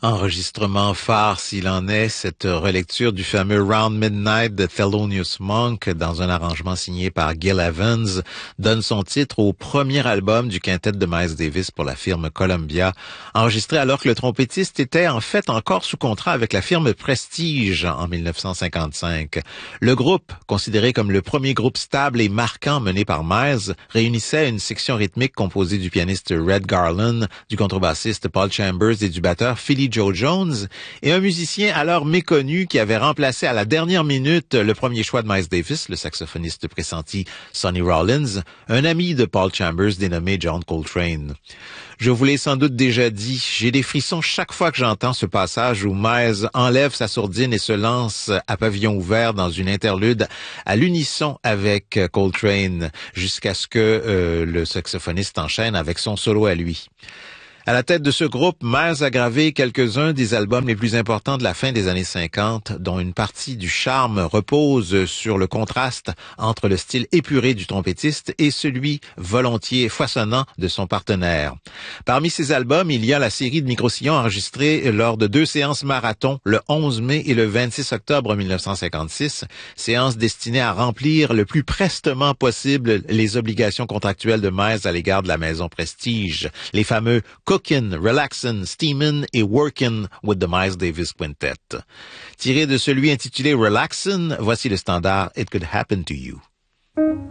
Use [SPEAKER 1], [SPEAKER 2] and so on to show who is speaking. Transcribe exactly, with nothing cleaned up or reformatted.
[SPEAKER 1] Enregistrement phare s'il en est, cette relecture du fameux Round Midnight de Thelonious Monk dans un arrangement signé par Gil Evans donne son titre au premier album du quintet de Miles Davis pour la firme Columbia, enregistré alors que le trompettiste était en fait encore sous contrat avec la firme Prestige en mille neuf cent cinquante-cinq. Le groupe, considéré comme le premier groupe stable et marquant mené par Miles, réunissait une section rythmique composée du pianiste Red Garland, du contrebassiste Paul Chambers et du batteur Philly Joe Jones, et un musicien alors méconnu qui avait remplacé à la dernière minute le premier choix de Miles Davis, le saxophoniste pressenti Sonny Rollins, un ami de Paul Chambers dénommé John Coltrane. Je vous l'ai sans doute déjà dit, j'ai des frissons chaque fois que j'entends ce passage où Miles enlève sa sourdine et se lance à pavillon ouvert dans une interlude à l'unisson avec Coltrane, jusqu'à ce que euh, le saxophoniste enchaîne avec son solo à lui. À la tête de ce groupe, Miles a gravé quelques-uns des albums les plus importants de la fin des années cinquante, dont une partie du charme repose sur le contraste entre le style épuré du trompettiste et celui volontiers foisonnant de son partenaire. Parmi ces albums, il y a la série de micro-sillons enregistrés lors de deux séances marathon, le onze mai et le vingt-six octobre mille neuf cent cinquante-six, séances destinées à remplir le plus prestement possible les obligations contractuelles de Miles à l'égard de la maison Prestige, les fameux Cookin', Relaxin', Steamin' et Workin' with the Miles Davis Quintet. Tiré de celui intitulé Relaxin', voici le standard It Could Happen to You.